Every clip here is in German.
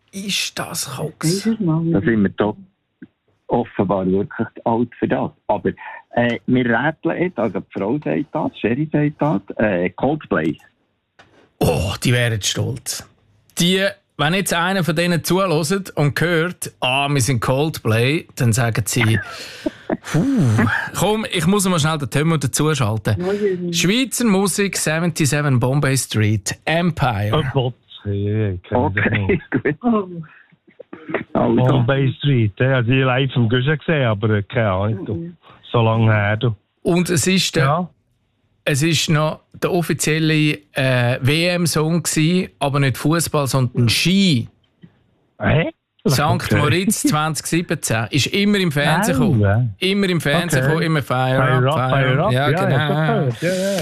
ist das Koks? Da sind wir doch offenbar wirklich alt für das. Aber wir rätseln jetzt, also die Frau sagt das, Sherry sagt das, Coldplay. Oh, die wären stolz. Wenn jetzt einer von denen zuhört und hört, wir sind Coldplay, dann sagen sie, komm, ich muss mal schnell den Tömmer dazuschalten. Schweizer Musik, 77 Bombay Street, Empire. Oh Gott, Okay, gut. Bombay Street, ja, die live im Guschen gesehen, aber keine Ahnung, so lange her. Du. Und es ist noch der offizielle WM-Song gewesen, aber nicht Fußball, sondern Ski. St. Moritz 2017 ist immer im Fernsehen gekommen. Immer im Fernsehen gekommen, immer Fire Up. Ja, genau.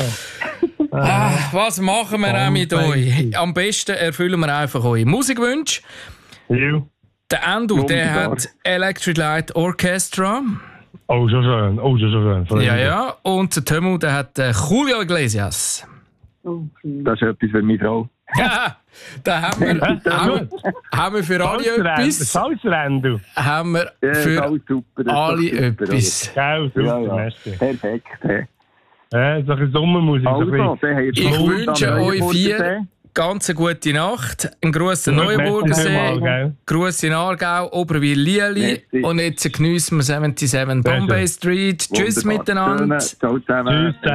Was machen wir auch mit euch? Am besten erfüllen wir einfach eure Musikwünsche. Ja. Der Endo, der hat Electric Light Orchestra. Oh, so schön. Ja. Und der Tömu, der hat Julio Iglesias. Das ist etwas für meine Frau. Ja, da haben wir für alle etwas. Salzrennen. Haben wir für alle etwas. Geil, super. Perfekt. Ja, so ein Sommermusik. Ich wünsche euch 4 ganz gute Nacht. Ein Gruß an Neuenburgersee, Gruß in Aargau, Oberwil, Lieli. Und jetzt geniessen wir 77 Bombay Street. Tschüss miteinander. Ciao zusammen.